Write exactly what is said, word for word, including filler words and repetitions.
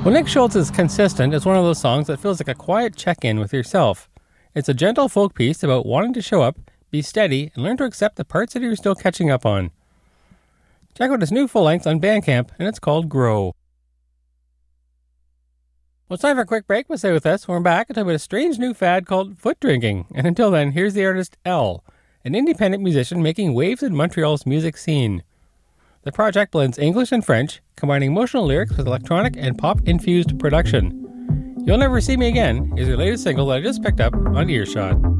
Well, Nick Schultz is consistent. It's one of those songs that feels like a quiet check-in with yourself. It's a gentle folk piece about wanting to show up, be steady, and learn to accept the parts that you're still catching up on. Check out his new full-length on Bandcamp, and it's called Grow. Well, it's time for a quick break, but stay with us. When we're back, I'll talk about a strange new fad called foot drinking. And until then, here's the artist Elle, an independent musician making waves in Montreal's music scene. The project blends English and French, combining emotional lyrics with electronic and pop-infused production. You'll Never See Me Again is her latest single that I just picked up on Earshot.